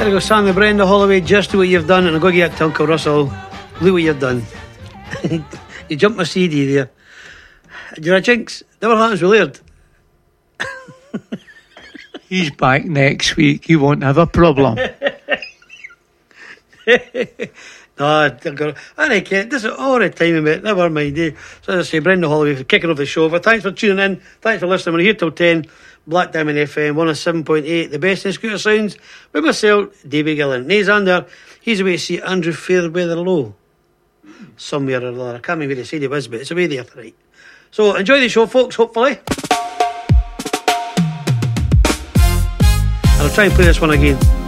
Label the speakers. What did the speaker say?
Speaker 1: There you go, Sammy Brenda Holloway, just do what you've done, and I'll go get to Uncle Russell. Look what you've done. You jumped my CD there. Do you know Jinx? Never happens with Laird.
Speaker 2: He's back next week. He won't have a problem.
Speaker 1: No, I don't care. This is all the time, mate. Never mind. So as I say, Brenda Holloway for kicking off the show. But thanks for tuning in. Thanks for listening. We're here till 10. Black Diamond FM 107.8. The best in scooter sounds. With myself, Davy Gillen. Nays under. He's away to see Andrew Fairweather Low. Somewhere or other. I can't remember where he said he was, but it's away there tonight. So enjoy the show, folks, hopefully. And I'll try and play this one again.